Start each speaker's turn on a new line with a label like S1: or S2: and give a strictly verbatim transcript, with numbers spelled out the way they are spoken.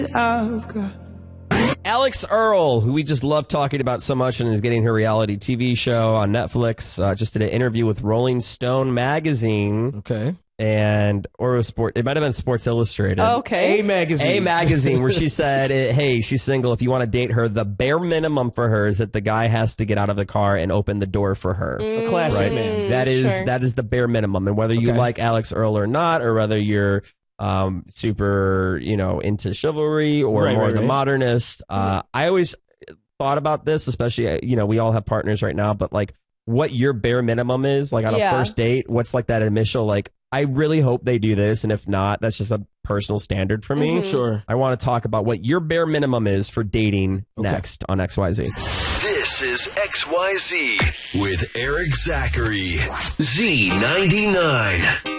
S1: I've got.
S2: Alex Earle, who we just love talking about so much and is getting her reality T V show on Netflix, uh, just did an interview with Rolling Stone magazine.
S3: Okay.
S2: And or sport, it might have been Sports Illustrated.
S4: Okay.
S3: A magazine.
S2: A magazine where she said, hey, she's single. If you want to date her, the bare minimum for her is that the guy has to get out of the car and open the door for her.
S3: A classic
S2: Right?
S3: man.
S2: That is
S4: Sure.
S2: that is the bare minimum. And whether you
S3: Okay.
S2: like Alex Earle or not, or whether you're um, super, you know, into chivalry or
S3: Right,
S2: more
S3: right,
S2: the
S3: right.
S2: modernist, uh, I always thought about this, especially, you know, we all have partners right now, but like what your bare minimum is, like on
S4: Yeah.
S2: a first date, what's like that initial, like, I really hope they do this. And if not, that's just a personal standard for me.
S4: Mhm.
S3: Sure.
S2: I want to talk about what your bare minimum is for dating
S3: Okay.
S2: next on X Y Z.
S5: This is X Y Z with Eric Zachary. Z ninety-nine.